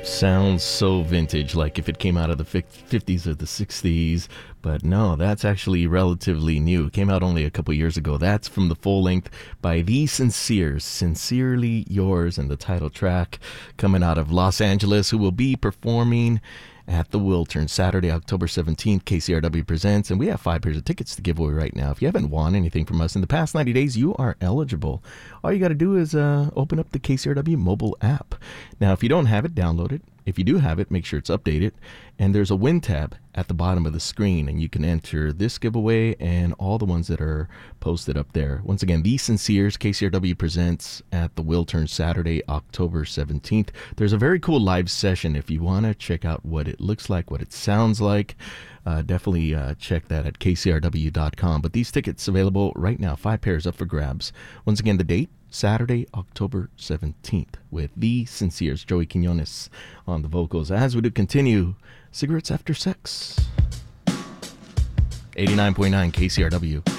Sounds so vintage, like if it came out of the 50s or the 60s, but no, that's actually relatively new. It came out only a couple years ago. That's from the full length by The Sinceres, Sincerely Yours, and the title track coming out of Los Angeles, who will be performing at the Wiltern Saturday, October 17th. KCRW presents, and we have 5 pairs of tickets to give away right now. If you haven't won anything from us in the past 90 days, you are eligible. All you got to do is open up the KCRW mobile app. Now, if you don't have it, download it. If you do have it, make sure it's updated. And there's a win tab at the bottom of the screen, and you can enter this giveaway and all the ones that are posted up there. Once again, The Sinceres, KCRW presents at the Wiltern Saturday, October 17th. There's a very cool live session if you want to check out what it looks like, what it sounds like. Definitely check that at kcrw.com. But these tickets available right now, 5 pairs up for grabs. Once again, the date, Saturday, October 17th, with The Sinceres, Joey Quinones on the vocals. As we do continue, Cigarettes After Sex. 89.9 KCRW.